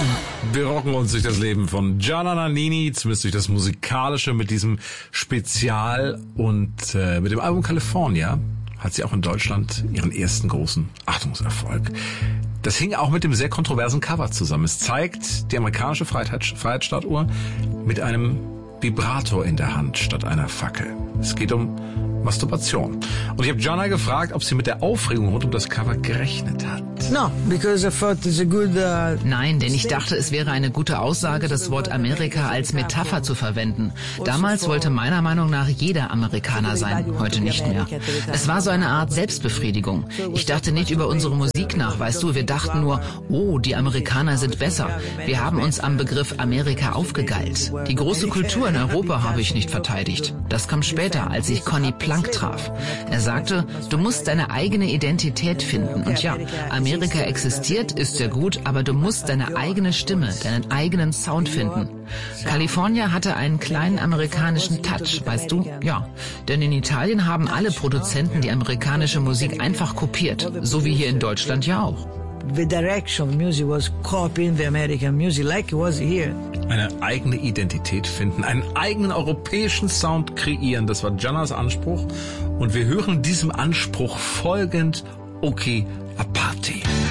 Wir rocken uns durch das Leben von Gianna Nannini, zumindest durch das Musikalische mit diesem Spezial und mit dem Album California hat sie auch in Deutschland ihren ersten großen Achtungserfolg. Das hing auch mit dem sehr kontroversen Cover zusammen. Es zeigt die amerikanische Freiheitsstatue mit einem Vibrator in der Hand statt einer Fackel. Es geht um Masturbation. Und ich habe Gianna gefragt, ob sie mit der Aufregung rund um das Cover gerechnet hat. No, because I thought it's a good, Nein, denn ich dachte, es wäre eine gute Aussage, das Wort Amerika als Metapher zu verwenden. Damals wollte meiner Meinung nach jeder Amerikaner sein, heute nicht mehr. Es war so eine Art Selbstbefriedigung. Ich dachte nicht über unsere Musik nach, weißt du, wir dachten nur, oh, die Amerikaner sind besser. Wir haben uns am Begriff Amerika aufgegeilt. Die große Kultur in Europa habe ich nicht verteidigt. Das kam später, als ich Conny Plank traf. Er sagte, du musst deine eigene Identität finden. Und ja, Amerika existiert, ist sehr gut, aber du musst deine eigene Stimme, deinen eigenen Sound finden. California hatte einen kleinen amerikanischen Touch, weißt du? Ja, denn in Italien haben alle Produzenten die amerikanische Musik einfach kopiert, so wie hier in Deutschland ja auch. the direction of music was copying the American music like it was here. Eine eigene Identität finden, einen eigenen europäischen Sound kreieren, das war Giannas Anspruch. Und wir hören diesem Anspruch folgend Okay, a Party.